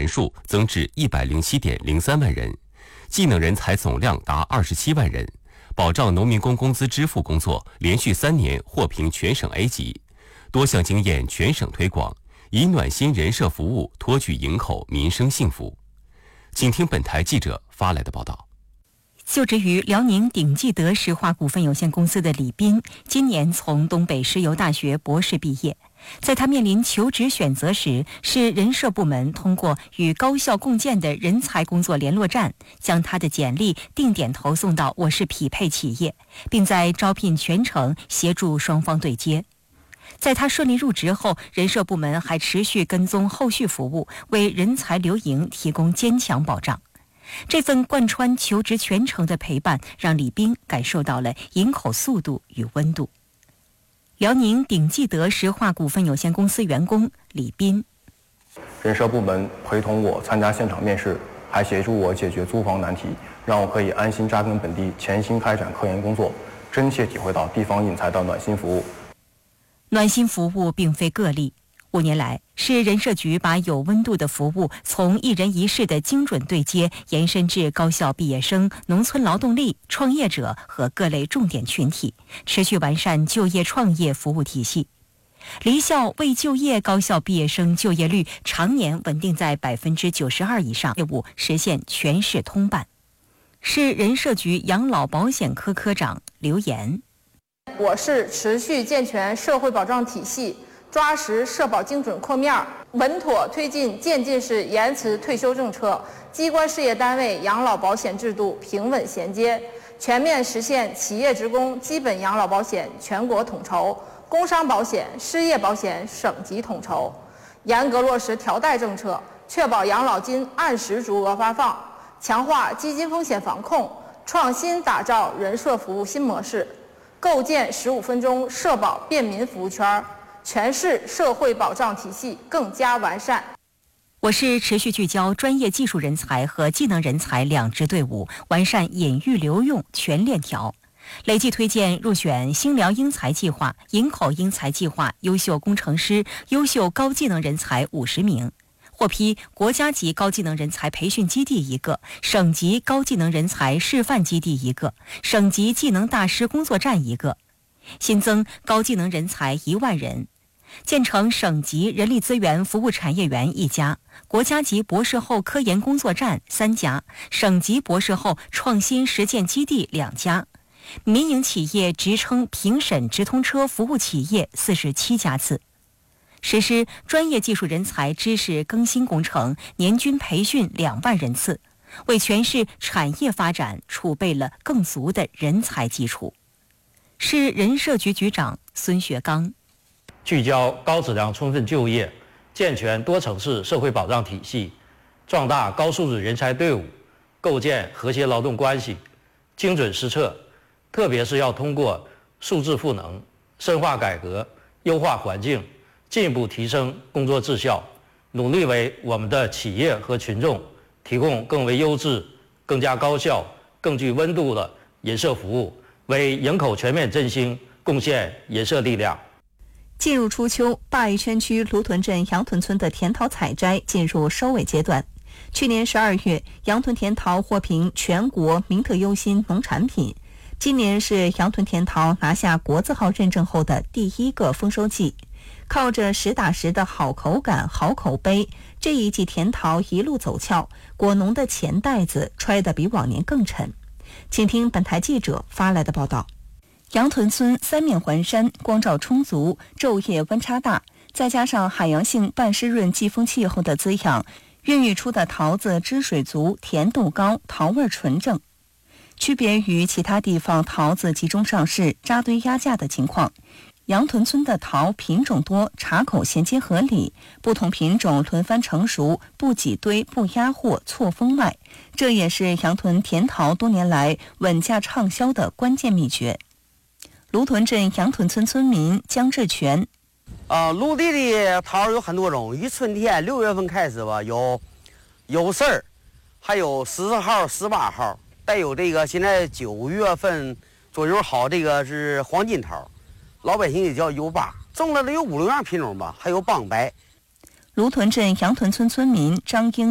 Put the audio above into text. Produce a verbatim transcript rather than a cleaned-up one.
人数增至一百零七点零三万人，技能人才总量达二十七万人。保障农民工工资支付工作连续三年获评全省 A 级，多项经验全省推广，以暖心人社服务托举营口民生幸福。请听本台记者发来的报道。 就职于辽宁鼎记德石化股份有限公司的李斌，今年从东北石油大学博士毕业。在他面临求职选择时，市人社部门通过与高校共建的人才工作联络站，将他的简历定点投送到我市匹配企业，并在招聘全程协助双方对接。在他顺利入职后，人社部门还持续跟踪后续服务，为人才留营提供坚强保障。这份贯穿求职全程的陪伴，让李斌感受到了营口速度与温度。辽宁鼎记德石化股份有限公司员工李斌， 人社部门陪同我参加现场面试，还协助我解决租房难题，让我可以安心扎根本地，潜心开展科研工作，真切体会到地方引才的暖心服务。 暖心服务并非个例，五年来，市人社局把有温度的服务从一人一室的精准对接，延伸至高校毕业生、农村劳动力、创业者和各类重点群体，持续完善就业创业服务体系。离校未就业高校毕业生就业率常年稳定在百分之九十二以上，业务实现全市通办。市人社局养老保险科科长刘岩， 我市持续健全社会保障体系，抓实社保精准扩面，稳妥推进渐进式延迟退休政策，机关事业单位养老保险制度平稳衔接，全面实现企业职工基本养老保险全国统筹，工伤保险、失业保险省级统筹，严格落实调贷政策，确保养老金按时足额发放，强化基金风险防控，创新打造人社服务新模式，构建十五分钟社保便民服务圈，全市社会保障体系更加完善。 我市持续聚焦专业技术人才和技能人才两支队伍，完善引育留用全链条，累计推荐入选新辽英才计划、营口英才计划优秀工程师、优秀高技能人才五十名，获批国家级高技能人才培训基地一个，省级高技能人才示范基地一个，省级技能大师工作站一个，新增高技能人才一万人。建成省级人力资源服务产业园一家，国家级博士后科研工作站三家，省级博士后创新实践基地两家，民营企业职称评审直通车服务企业四十七家次。实施专业技术人才知识更新工程，年均培训两万人次，为全市产业发展储备了更足的人才基础。市人社局局长孙学刚， 聚焦高质量充分就业，健全多层次社会保障体系，壮大高素质人才队伍，构建和谐劳动关系，精准施策，特别是要通过数字赋能、深化改革、优化环境，进一步提升工作质效，努力为我们的企业和群众提供更为优质、更加高效、更具温度的人社服务，为营口全面振兴贡献人社力量。 进入初秋，鲅鱼圈区芦屯镇杨屯村的甜桃采摘进入收尾阶段。去年十二月，杨屯甜桃获评全国名特优新农产品。今年是杨屯甜桃拿下国字号认证后的第一个丰收季。靠着实打实的好口感、好口碑，这一季甜桃一路走俏，果农的钱袋子揣得比往年更沉。请听本台记者发来的报道。杨屯村三面环山，光照充足，昼夜温差大，再加上海洋性半湿润季风气候的滋养，孕育出的桃子汁水足，甜度高，桃味纯正。区别于其他地方桃子集中上市、扎堆压价的情况，杨屯村的桃品种多，茶口衔接合理，不同品种轮番成熟，不挤堆，不压货，错峰卖，这也是杨屯甜桃多年来稳价畅销的关键秘诀。芦屯镇杨屯村村民江志全， 呃，芦地的桃有很多种，一春天六月份开始吧，有有事儿，还有十四号、十八号，带有这个现在九月份左右好，这个是黄金桃，老百姓也叫油巴，种了得有五六样品种吧，还有棒白。 芦屯镇杨屯村村民张英。